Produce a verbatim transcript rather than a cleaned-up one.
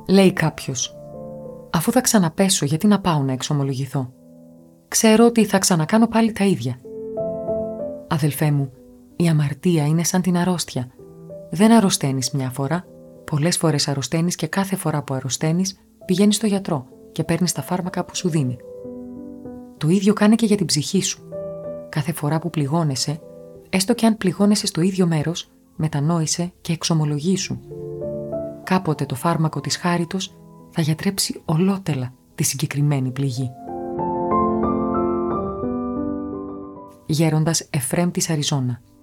Λέει κάποιος. Αφού θα ξαναπέσω, γιατί να πάω να εξομολογηθώ? Ξέρω ότι θα ξανακάνω πάλι τα ίδια. Αδελφέ μου, η αμαρτία είναι σαν την αρρώστια. Δεν αρρωσταίνεις μια φορά. Πολλές φορές αρρωσταίνεις και κάθε φορά που αρρωσταίνεις πηγαίνεις στο γιατρό και παίρνεις τα φάρμακα που σου δίνει. Το ίδιο κάνε και για την ψυχή σου. Κάθε φορά που πληγώνεσαι, έστω και αν πληγώνεσαι στο ίδιο μέρος, μετανόησε και εξομολογήσου. Κάποτε το φάρμακο της χάριτος θα γιατρέψει ολότελα τη συγκεκριμένη πληγή. Γέροντας Εφραίμ της Αριζόνα.